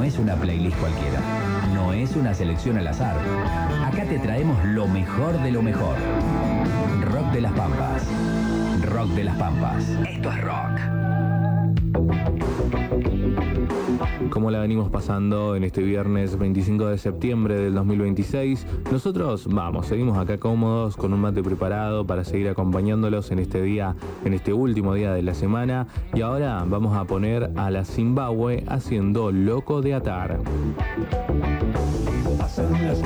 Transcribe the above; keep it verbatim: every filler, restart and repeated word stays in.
es una playlist cualquiera. No es una selección al azar. Acá te traemos lo mejor de lo mejor. Rock de las Pampas. Rock de las Pampas. Esto es rock. ¿Cómo la venimos pasando en este viernes veinticinco de septiembre del dos mil veintiséis? Nosotros, vamos, seguimos acá cómodos con un mate preparado para seguir acompañándolos en este día, en este último día de la semana. Y ahora vamos a poner a la Zimbabue haciendo Loco de Atar. Pasan las